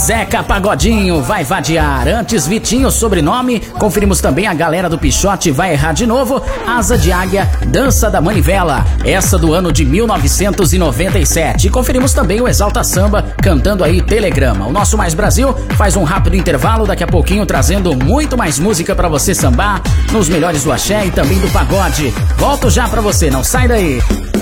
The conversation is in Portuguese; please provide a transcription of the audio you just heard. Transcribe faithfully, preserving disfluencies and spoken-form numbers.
Zeca Pagodinho vai vadiar. Antes Vitinho, sobrenome. Conferimos também a galera do Pichote vai errar de novo. Asa de Águia, Dança da Manivela, essa do ano de mil novecentos e noventa e sete. E conferimos também o Exalta Samba cantando aí Telegrama. O nosso Mais Brasil faz um rápido intervalo, daqui a pouquinho trazendo muito mais música pra você sambar nos melhores do axé e também do pagode. Volto já pra você, não sai daí.